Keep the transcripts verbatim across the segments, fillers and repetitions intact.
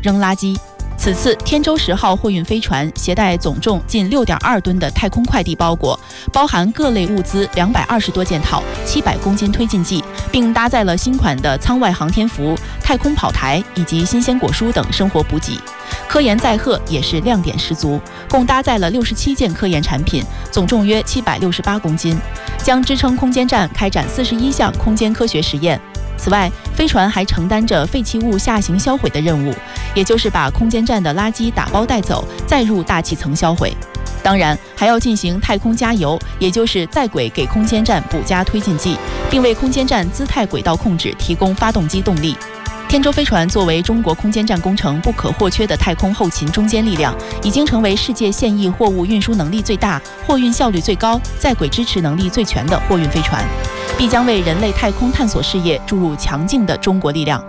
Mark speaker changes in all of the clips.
Speaker 1: 扔垃圾。此次天舟十号货运飞船携带总重近六点二吨的太空快递包裹，包含各类物资两百二十多件套、七百公斤推进剂，并搭载了新款的舱外航天服、太空跑台以及新鲜果蔬等生活补给。科研载荷也是亮点十足，共搭载了六十七件科研产品，总重约七百六十八公斤，将支撑空间站开展四十一项空间科学实验。此外，飞船还承担着废弃物下行销毁的任务，也就是把空间站的垃圾打包带走，再入大气层销毁。当然，还要进行太空加油，也就是在轨给空间站补加推进剂，并为空间站姿态轨道控制提供发动机动力。天舟飞船作为中国空间站工程不可或缺的太空后勤中坚力量，已经成为世界现役货物运输能力最大、货运效率最高、在轨支持能力最全的货运飞船，必将为人类太空探索事业注入强劲的中国力量。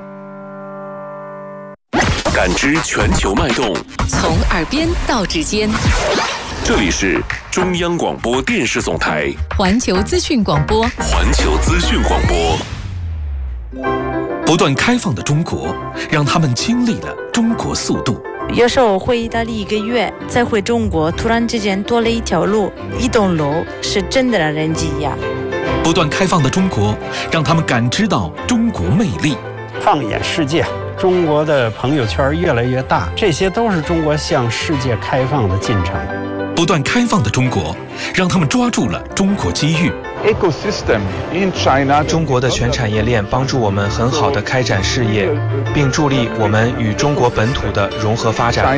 Speaker 2: 感知全球脉动，
Speaker 3: 从耳边到指尖。
Speaker 2: 这里是中央广播电视总台
Speaker 3: 环球资讯广播。
Speaker 2: 环球资讯广播。
Speaker 4: 不断开放的中国，让他们经历了中国速度。
Speaker 5: 有时候回意大利一个月，再回中国，突然之间多了一条路、一栋楼，是真的让人惊讶。
Speaker 4: 不断开放的中国，让他们感知到中国魅力。
Speaker 6: 放眼世界，中国的朋友圈越来越大，这些都是中国向世界开放的进程。
Speaker 4: 不断开放的中国，让他们抓住了中国机遇。
Speaker 7: 中国的全产业链帮助我们很好地开展事业，并助力我们与中国本土的融合发展。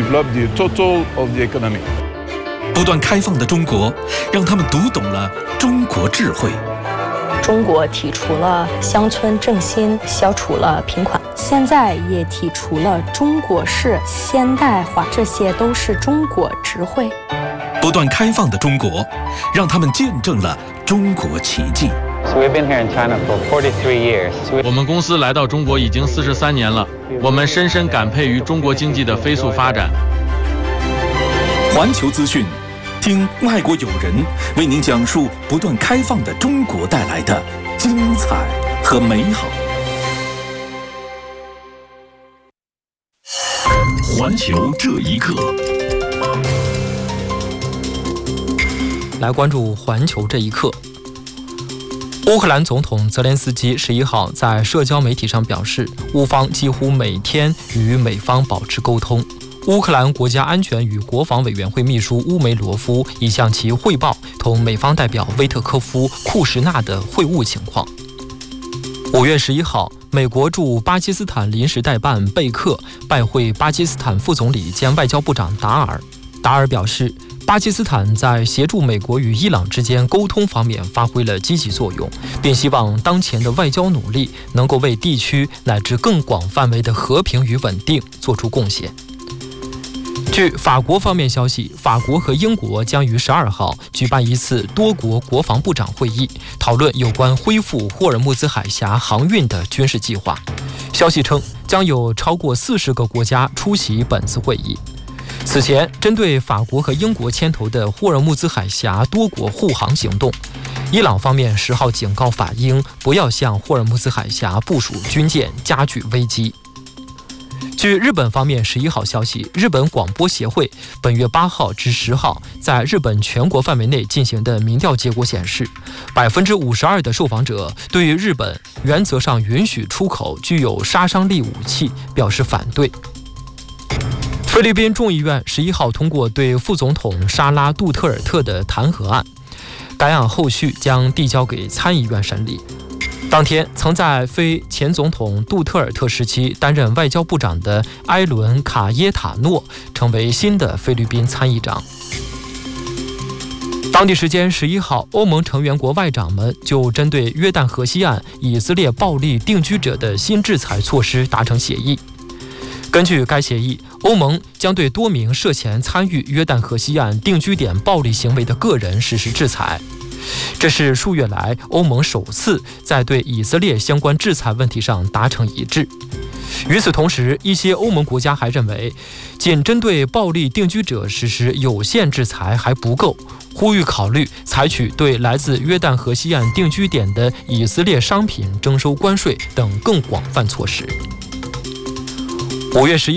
Speaker 4: 不断开放的中国，让他们读懂了中国智慧。
Speaker 8: 中国提出了乡村振兴，消除了贫困，现在也提出了中国式现代化，这些都是中国智慧。
Speaker 4: 不断开放的中国，让他们见证了中国奇迹。
Speaker 9: 我们公司来到中国已经四十三年了，我们深深感佩于中国经济的飞速发展。
Speaker 4: 环球资讯，听外国友人为您讲述不断开放的中国带来的精彩和美好。
Speaker 2: 环球这一刻，
Speaker 10: 来关注环球这一刻。乌克兰总统泽连斯基十一号在社交媒体上表示，乌方几乎每天与美方保持沟通。乌克兰国家安全与国防委员会秘书乌梅罗夫已向其汇报同美方代表威特科夫·库什纳的会晤情况。五月十一号，美国驻巴基斯坦临时代办贝克拜会巴基斯坦副总理兼外交部长达尔。达尔表示，巴基斯坦在协助美国与伊朗之间沟通方面发挥了积极作用，并希望当前的外交努力能够为地区乃至更广范围的和平与稳定做出贡献。据法国方面消息，法国和英国将于十二号举办一次多国国防部长会议，讨论有关恢复霍尔木兹海峡航运的军事计划。消息称，将有超过四十个国家出席本次会议。此前，针对法国和英国牵头的霍尔木兹海峡多国护航行动，伊朗方面十号警告法英不要向霍尔木兹海峡部署军舰，加剧危机。据日本方面十一号消息，日本广播协会本月八号至十号在日本全国范围内进行的民调结果显示，百分之五十二的受访者对于日本原则上允许出口具有杀伤力武器表示反对。菲律宾众议院十一号通过对副总统沙拉杜特尔特的弹劾案，该案后续将递交给参议院审理。当天，曾在非前总统杜特尔特时期担任外交部长的埃伦·卡耶塔诺成为新的菲律宾参议长。当地时间十一号，欧盟成员国外长们就针对约旦河西岸以色列暴力定居者的新制裁措施达成协议。根据该协议，欧盟将对多名涉嫌参与约旦河西岸定居点暴力行为的个人实施制裁。这是数月来欧盟首次在对以色列相关制裁问题上达成一致。与此同时，一些欧盟国家还认为，仅针对暴力定居者实施有限制裁还不够，呼吁考虑采取对来自约旦河西岸定居点的以色列商品征收关税等更广泛措施。五月十一